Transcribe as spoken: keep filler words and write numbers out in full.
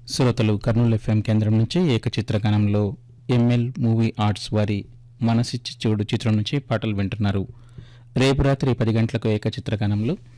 శ్రోతలు కర్నూలు ఎఫ్ఎం కేంద్రం నుంచి ఏకచిత్రగానంలో ఎంఎల్ మూవీ ఆర్ట్స్ వారి మనసిచ్చి చూడు చిత్రం నుంచి పాటలు వింటున్నారు. రేపు రాత్రి పది గంటలకు ఏకచిత్రగానంలో